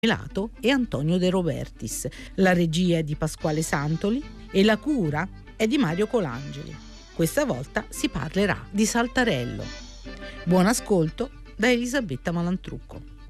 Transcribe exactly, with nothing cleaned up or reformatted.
Melato e Antonio De Robertis. La regia è di Pasquale Santoli e la cura è di Mario Colangeli. Questa volta si parlerà di Saltarello. Buon ascolto da Elisabetta Malantrucco.